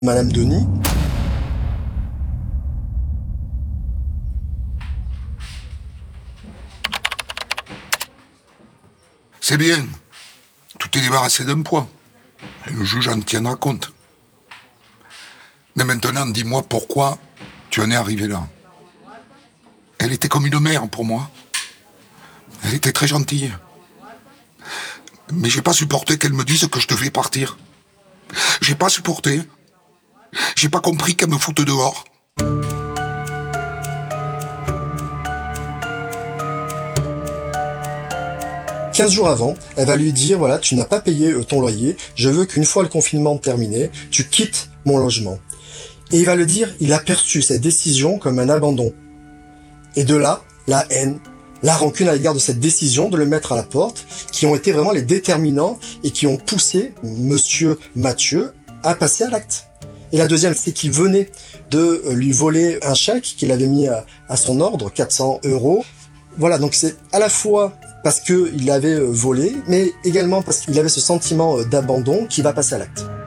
Madame Denis. C'est bien. Tout est débarrassé d'un poids. Et le juge en tiendra compte. Mais maintenant, dis-moi pourquoi tu en es arrivé là. Elle était comme une mère pour moi. Elle était très gentille. Mais j'ai pas supporté qu'elle me dise que je devais partir. J'ai pas supporté. J'ai pas compris qu'elle me foute dehors. « 15 jours avant, elle va lui dire, voilà, tu n'as pas payé ton loyer, je veux qu'une fois le confinement terminé, tu quittes mon logement. » Et il va le dire, il a perçu cette décision comme un abandon. Et de là, la haine, la rancune à l'égard de cette décision de le mettre à la porte, qui ont été vraiment les déterminants et qui ont poussé Monsieur Mathieu à passer à l'acte. Et la deuxième, c'est qu'il venait de lui voler un chèque qu'il avait mis à son ordre, 400 €. Voilà, donc c'est à la fois parce qu'il avait volé, mais également parce qu'il avait ce sentiment d'abandon qui va passer à l'acte.